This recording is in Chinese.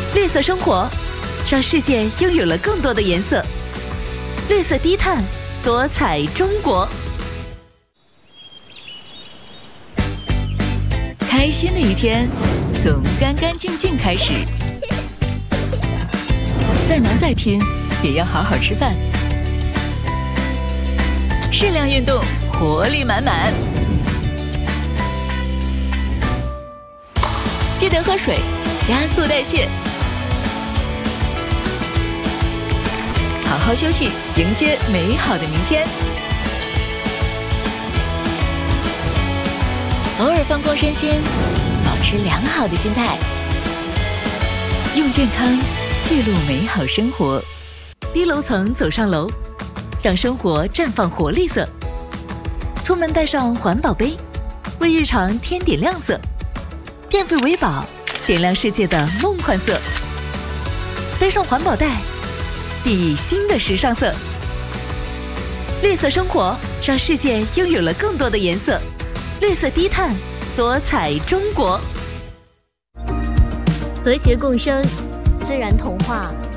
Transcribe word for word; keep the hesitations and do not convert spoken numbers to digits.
绿色生活，让世界拥有了更多的颜色。绿色低碳，多彩中国。开心的一天，从干干净净开始。再忙再拼，也要好好吃饭。适量运动，活力满满。记得喝水，加速代谢。好好休息，迎接美好的明天。偶尔放空身心，保持良好的心态，用健康记录美好生活。低楼层走上楼，让生活绽放活力色。出门带上环保杯，为日常添点亮色。变废为宝，点亮世界的梦幻色。背上环保袋，熠熠新的时尚色。绿色生活，让世界拥有了更多的颜色。绿色低碳，多彩中国。 和谐共生，自然童话。